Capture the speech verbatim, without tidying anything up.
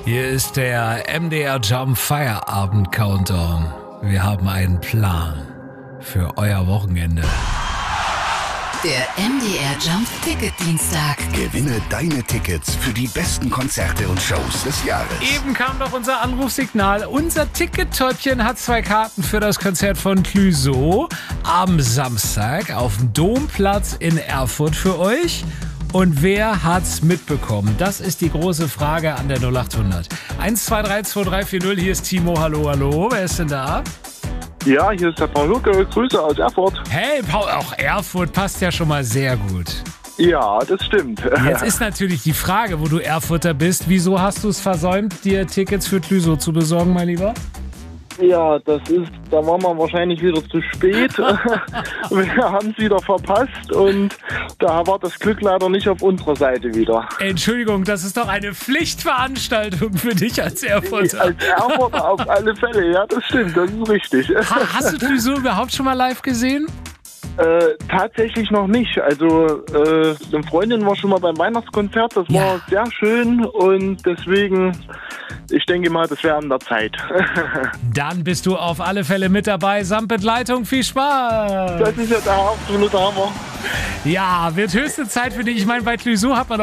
Hier ist der M D R Jump Feierabend Countdown. Wir haben einen Plan für euer Wochenende. Der M D R Jump Ticket Dienstag. Gewinne deine Tickets für die besten Konzerte und Shows des Jahres. Eben kam doch unser Anrufsignal. Unser Ticket-Täubchen hat zwei Karten für das Konzert von Clouseau am Samstag auf dem Domplatz in Erfurt für euch. Und wer hat's mitbekommen? Das ist die große Frage an der null acht hundert. eins zwei drei zwei drei vier null, hier ist Timo. Hallo, hallo. Wer ist denn da? Ja, hier ist der Paul Hucke. Grüße aus Erfurt. Hey, Paul, auch Erfurt passt ja schon mal sehr gut. Ja, das stimmt. Jetzt ist natürlich die Frage, wo du Erfurter bist. Wieso hast du es versäumt, dir Tickets für Clouseau zu besorgen, mein Lieber? Ja, das ist, da waren wir wahrscheinlich wieder zu spät. Wir haben es wieder verpasst und da war das Glück leider nicht auf unserer Seite wieder. Entschuldigung, das ist doch eine Pflichtveranstaltung für dich als Erfurter. Als Erfurter auf alle Fälle, ja, das stimmt, das ist richtig. Ha, hast du Clouseau überhaupt schon mal live gesehen? Äh, tatsächlich noch nicht. Also äh, eine Freundin war schon mal beim Weihnachtskonzert, das Ja. war sehr schön und deswegen, ich denke mal, das wäre an der Zeit. Dann bist du auf alle Fälle mit dabei. Samt Begleitung, viel Spaß! Das ist ja der absolute Hammer. Ja, wird höchste Zeit für dich. Ich meine, bei Clouseau hat man